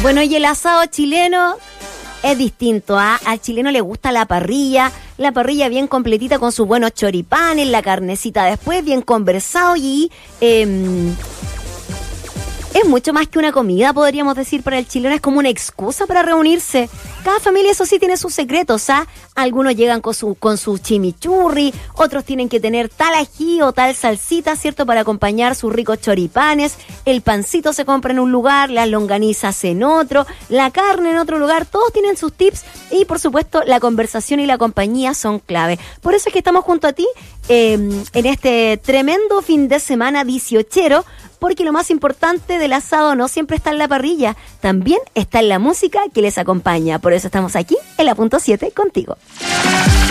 Bueno, y el asado chileno es distinto, ¿ah? Al chileno le gusta la parrilla bien completita con sus buenos choripanes, la carnecita después, bien conversado y es mucho más que una comida, podríamos decir, para el chileno. Es como una excusa para reunirse. Cada familia, eso sí, tiene sus secretos, ¿ah? Algunos llegan con su chimichurri, otros tienen que tener tal ají o tal salsita, ¿cierto?, para acompañar sus ricos choripanes. El pancito se compra en un lugar, las longanizas en otro, la carne en otro lugar. Todos tienen sus tips y, por supuesto, la conversación y la compañía son clave. Por eso es que estamos junto a ti en este tremendo fin de semana 18ero, porque lo más importante del asado no siempre está en la parrilla, también está en la música que les acompaña. Por eso estamos aquí en la punto 7 contigo.